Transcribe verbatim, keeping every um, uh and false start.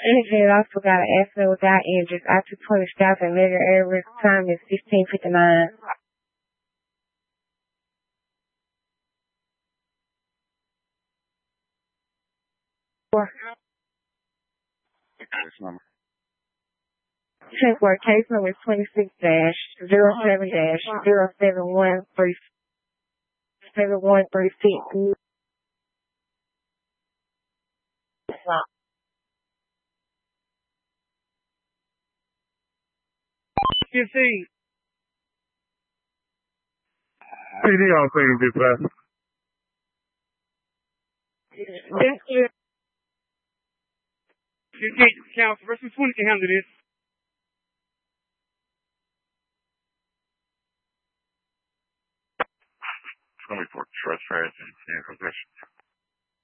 Injured also got an accident without injuries. I took twenty stops and measured average time is fifteen fifty-nine. Four. Case number. Check for case number twenty-six dash zero seven dash zero seven one three seven one three six. fifteen. P D on scene, dispatch. That's it. fifteen. Council versus twenty can handle this. It's going to be for trespassing and possession.